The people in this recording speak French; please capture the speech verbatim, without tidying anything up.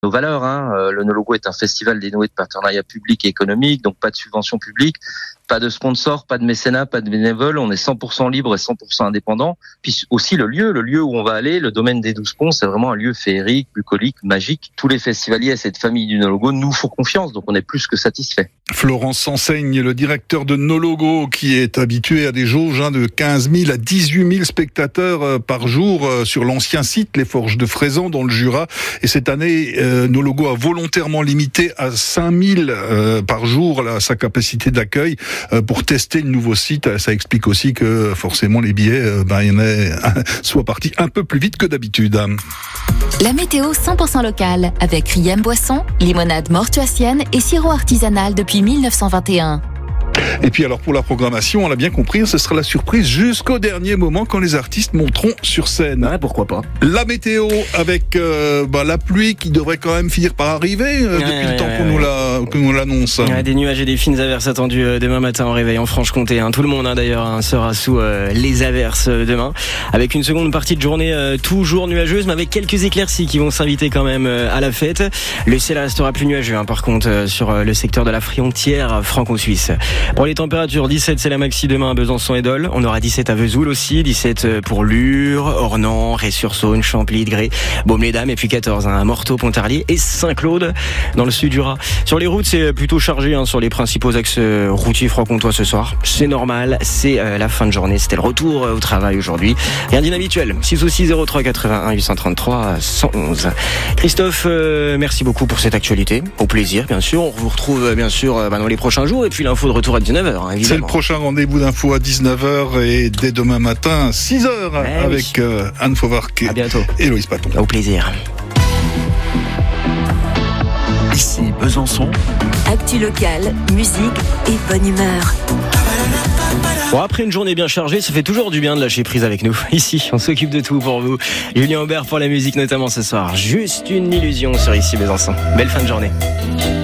nos valeurs. Hein. Euh, le No Logo est un festival dénoué de partenariats publics et économiques, donc pas de subventions publiques, pas de sponsors, pas de mécénat, pas de bénévoles. On est cent pour cent libre et cent pour cent indépendant. Puis aussi le lieu, le lieu où on va aller, le domaine des douze ponts, c'est vraiment un lieu féerique, bucolique, magique. Tous les festivaliers à cette famille du No Logo nous font confiance, donc on est plus que satisfait. Florence Senseigne, le directeur de No Logo, qui est habitué à des jauges hein, de quinze mille à dix-huit mille spectateurs euh, par jour euh, sur l'ancien site, les Forges de Frézan, dans le Jura. Et cette année, euh, No Logo a volontairement limité à cinq mille euh, par jour là, sa capacité d'accueil euh, pour tester le nouveau site. Ça explique aussi que forcément les billets, euh, ben, il y en a soit partis un peu plus vite que d'habitude. La météo cent pour cent locale avec Riem Boisson, limonade mortuacienne et sirop artisanal depuis mille neuf cent vingt et un. Et puis alors pour la programmation, on l'a bien compris, ce sera la surprise jusqu'au dernier moment quand les artistes monteront sur scène. Ouais, pourquoi pas. La météo avec euh, bah, la pluie qui devrait quand même finir par arriver euh, ouais, depuis ouais, le temps ouais, qu'on ouais. nous la, qu'on nous l'annonce. Ouais, des nuages et des fines averses attendues euh, demain matin en réveil en Franche-Comté. Hein. Tout le monde hein, d'ailleurs hein, sera sous euh, les averses euh, demain, avec une seconde partie de journée euh, toujours nuageuse, mais avec quelques éclaircies qui vont s'inviter quand même euh, à la fête. Le ciel restera plus nuageux hein, par contre euh, sur euh, le secteur de la frontière franco-suisse. Pour les températures, dix-sept c'est la maxi demain à Besançon et Dole. On aura dix-sept à Vesoul aussi, dix-sept pour Lure, Ornans, Ré-sur-Saône, Champly, Gré, Baume-les-Dames et puis quatorze hein, à Morteau, Pontarlier et Saint-Claude dans le sud du Jura. Sur les routes, c'est plutôt chargé hein, sur les principaux axes routiers franc-comtois ce soir. C'est normal, c'est euh, la fin de journée, c'était le retour euh, au travail aujourd'hui. Rien d'inhabituel. six six zéro trois quatre-vingt-un huit cent trente-trois cent onze. Christophe, euh, merci beaucoup pour cette actualité. Au plaisir, bien sûr. On vous retrouve euh, bien sûr euh, bah, dans les prochains jours et puis l'info de retour à dix-neuf heures. Hein, C'est le prochain rendez-vous d'info à dix-neuf heures et dès demain matin six heures ouais, avec oui. euh, Anne Fauvarc et Loïs Paton. Au plaisir. Ici Besançon. Actu locale, musique et bonne humeur. Bon, après une journée bien chargée, ça fait toujours du bien de lâcher prise avec nous. Ici, on s'occupe de tout pour vous. Julien Aubert pour la musique notamment ce soir. Juste une illusion sur Ici Besançon. Belle fin de journée.